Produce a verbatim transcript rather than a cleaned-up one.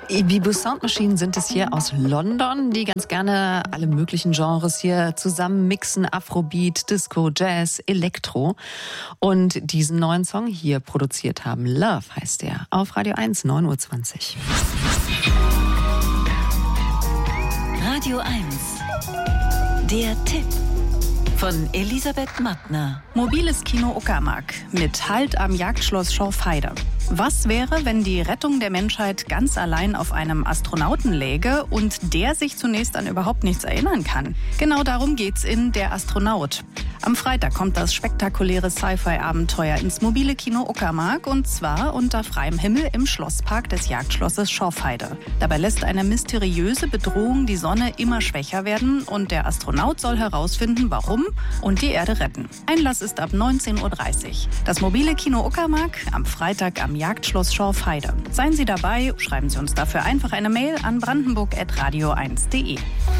Ibibu Sound Machine sind es hier aus London, die ganz gerne alle möglichen Genres hier zusammen mixen. Afrobeat, Disco, Jazz, Elektro. Und diesen neuen Song hier produziert haben. Love heißt der. Auf Radio eins, neun Uhr zwanzig. Radio eins. Der Tipp. Von Elisabeth Mattner. Mobiles Kino Uckermark mit Halt am Jagdschloss Schorfheide. Was wäre, wenn die Rettung der Menschheit ganz allein auf einem Astronauten läge und der sich zunächst an überhaupt nichts erinnern kann? Genau darum geht's in Der Astronaut. Am Freitag kommt das spektakuläre Sci-Fi-Abenteuer ins mobile Kino Uckermark und zwar unter freiem Himmel im Schlosspark des Jagdschlosses Schorfheide. Dabei lässt eine mysteriöse Bedrohung die Sonne immer schwächer werden und der Astronaut soll herausfinden, warum und die Erde retten. Einlass ist ab neunzehn Uhr dreißig. Das mobile Kino Uckermark am Freitag am Jagdschloss Schorfheide. Seien Sie dabei, schreiben Sie uns dafür einfach eine Mail an brandenburg at radio eins punkt de.